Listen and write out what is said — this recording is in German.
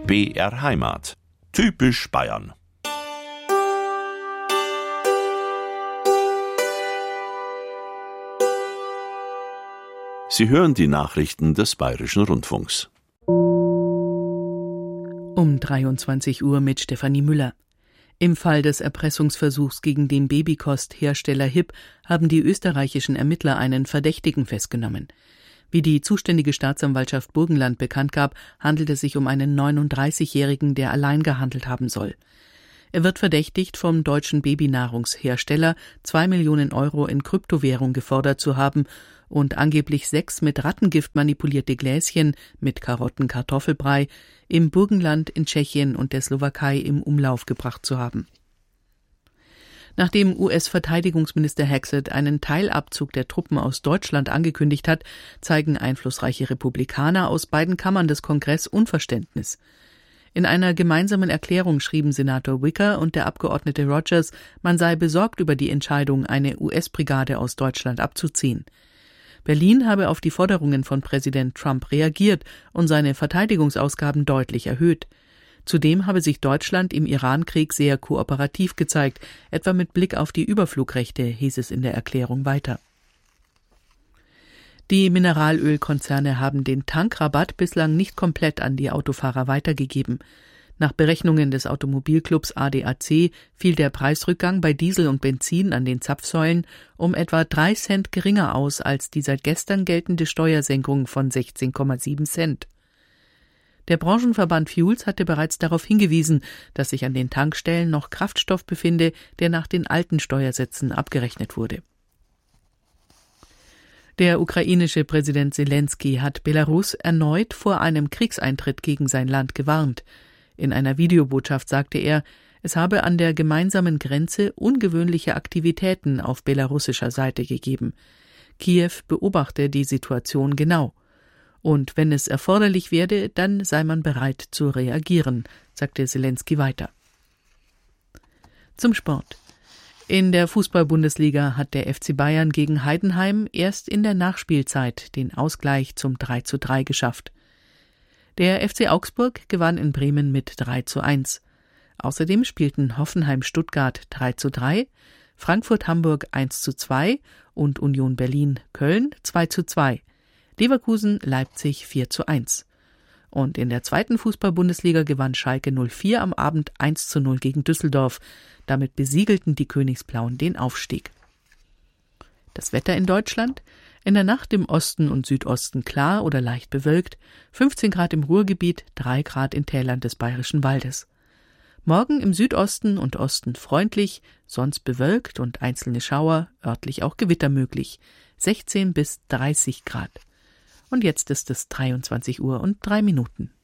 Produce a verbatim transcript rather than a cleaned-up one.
B R Heimat. Typisch Bayern. Sie hören die Nachrichten des Bayerischen Rundfunks. Um dreiundzwanzig Uhr mit Stefanie Müller. Im Fall des Erpressungsversuchs gegen den Babykost-Hersteller Hipp haben die österreichischen Ermittler einen Verdächtigen festgenommen. Wie die zuständige Staatsanwaltschaft Burgenland bekannt gab, handelt es sich um einen neununddreißigjährigen, der allein gehandelt haben soll. Er wird verdächtigt, vom deutschen Babynahrungshersteller zwei Millionen Euro in Kryptowährung gefordert zu haben und angeblich sechs mit Rattengift manipulierte Gläschen mit Karotten-Kartoffelbrei im Burgenland, in Tschechien und der Slowakei im Umlauf gebracht zu haben. Nachdem U S-Verteidigungsminister Haxett einen Teilabzug der Truppen aus Deutschland angekündigt hat, zeigen einflussreiche Republikaner aus beiden Kammern des Kongress Unverständnis. In einer gemeinsamen Erklärung schrieben Senator Wicker und der Abgeordnete Rogers, man sei besorgt über die Entscheidung, eine U S-Brigade aus Deutschland abzuziehen. Berlin habe auf die Forderungen von Präsident Trump reagiert und seine Verteidigungsausgaben deutlich erhöht. Zudem habe sich Deutschland im Irankrieg sehr kooperativ gezeigt, etwa mit Blick auf die Überflugrechte, hieß es in der Erklärung weiter. Die Mineralölkonzerne haben den Tankrabatt bislang nicht komplett an die Autofahrer weitergegeben. Nach Berechnungen des Automobilclubs A D A C fiel der Preisrückgang bei Diesel und Benzin an den Zapfsäulen um etwa drei Cent geringer aus als die seit gestern geltende Steuersenkung von sechzehn Komma sieben Cent. Der Branchenverband Fuels hatte bereits darauf hingewiesen, dass sich an den Tankstellen noch Kraftstoff befinde, der nach den alten Steuersätzen abgerechnet wurde. Der ukrainische Präsident Selenskyj hat Belarus erneut vor einem Kriegseintritt gegen sein Land gewarnt. In einer Videobotschaft sagte er, es habe an der gemeinsamen Grenze ungewöhnliche Aktivitäten auf belarussischer Seite gegeben. Kiew beobachte die Situation genau. Und wenn es erforderlich werde, dann sei man bereit zu reagieren, sagte Selenskyj weiter. Zum Sport. In der Fußball-Bundesliga hat der F C Bayern gegen Heidenheim erst in der Nachspielzeit den Ausgleich zum drei zu drei geschafft. Der F C Augsburg gewann in Bremen mit drei zu eins. Außerdem spielten Hoffenheim-Stuttgart drei zu drei, Frankfurt-Hamburg eins zu zwei und Union Berlin-Köln zwei zu zwei, Leverkusen-Leipzig vier zu eins. Und in der zweiten Fußball-Bundesliga gewann Schalke null vier am Abend eins zu null gegen Düsseldorf. Damit besiegelten die Königsblauen den Aufstieg. Das Wetter in Deutschland: In der Nacht im Osten und Südosten klar oder leicht bewölkt, fünfzehn Grad im Ruhrgebiet, drei Grad in Tälern des Bayerischen Waldes. Morgen im Südosten und Osten freundlich, sonst bewölkt und einzelne Schauer, örtlich auch Gewitter möglich, sechzehn bis dreißig Grad. Und jetzt ist es dreiundzwanzig Uhr und drei Minuten.